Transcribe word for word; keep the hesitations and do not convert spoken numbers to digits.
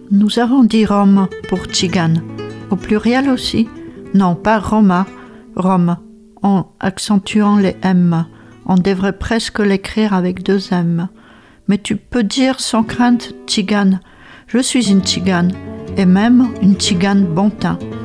Nous avons dit Rome pour tzigane. Au pluriel aussi? Non, pas Roma, Rome, en accentuant les M. On devrait presque l'écrire avec deux M. Mais tu peux dire sans crainte tzigane. Je suis une tzigane, et même une tzigane bon teint.